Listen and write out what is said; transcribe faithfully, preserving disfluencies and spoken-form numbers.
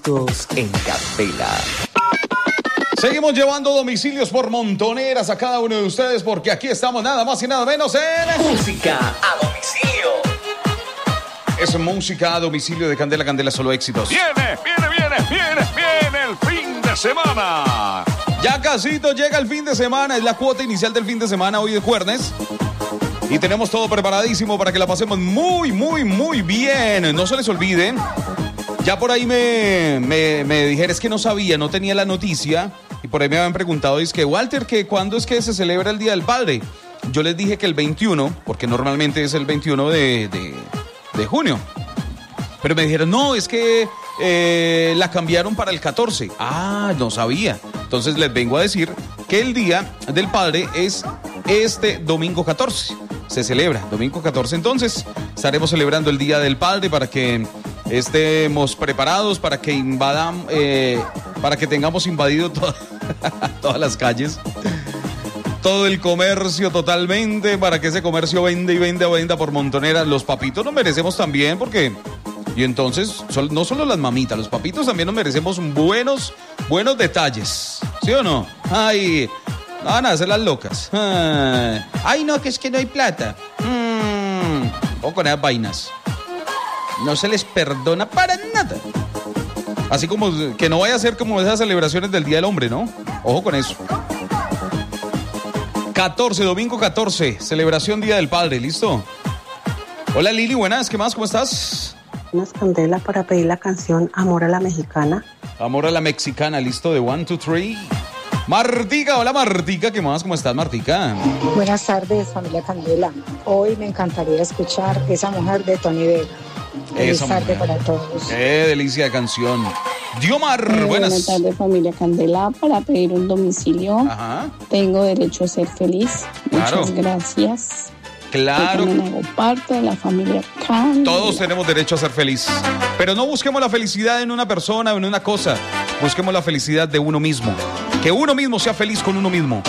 éxitos en Candela. Seguimos llevando domicilios por montoneras a cada uno de ustedes porque aquí estamos nada más y nada menos en... Música a domicilio. Es música a domicilio de Candela, Candela Solo Éxitos. Viene, viene, viene, viene, viene el fin de semana. Ya casito llega el fin de semana, es la cuota inicial del fin de semana, hoy es jueves. Y tenemos todo preparadísimo para que la pasemos muy, muy, muy bien. No se les olvide, ya por ahí me, me, me dijeron, es que no sabía, no tenía la noticia. Y por ahí me habían preguntado, es que Walter, que ¿cuándo es que se celebra el Día del Padre? Yo les dije que el veintiuno, porque normalmente es el veintiuno de, de, de junio. Pero me dijeron, no, es que eh, la cambiaron para el catorce. Ah, no sabía. Entonces les vengo a decir que el Día del Padre es este domingo catorce. Se celebra domingo catorce. Entonces estaremos celebrando el Día del Padre para que estemos preparados, para que invadamos, eh, para que tengamos invadido to- todas las calles. Todo el comercio totalmente, para que ese comercio venda y venda, venda por montoneras. Los papitos nos merecemos también, porque... Y entonces, sol, no solo las mamitas, los papitos también nos merecemos buenos, buenos detalles. ¿Sí o no? Ay, no van a hacer las locas. Ay, no, que es que no hay plata. Mm, o con esas vainas. No se les perdona para nada. Así como que no vaya a ser como esas celebraciones del Día del Hombre, ¿no? Ojo con eso. catorce, domingo catorce, celebración Día del Padre, ¿listo? Hola Lili, buenas, ¿qué más? ¿Cómo estás? Unas Candela para pedir la canción Amor a la Mexicana. Amor a la Mexicana, listo, de one, two, three. Martica, hola Martica, ¿qué más? ¿Cómo estás, Martica? Buenas tardes, familia Candela. Hoy me encantaría escuchar Esa Mujer de Tony Vega. Feliz Esa tarde mujer. para todos. Qué delicia de canción. Diomar, Eh, buenas. Buenas tardes, familia Candela. Para pedir un domicilio, Ajá, tengo derecho a ser feliz. Claro. Muchas gracias. claro. Yo también hago parte de la familia Candela. Todos tenemos derecho a ser feliz. Pero no busquemos la felicidad en una persona o en una cosa. Busquemos la felicidad de uno mismo. Que uno mismo sea feliz con uno mismo.